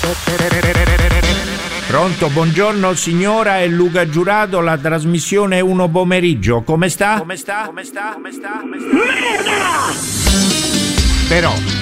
Pronto, buongiorno signora, è Luca Giurato, la trasmissione è Uno Pomeriggio. Come sta? Merda! Però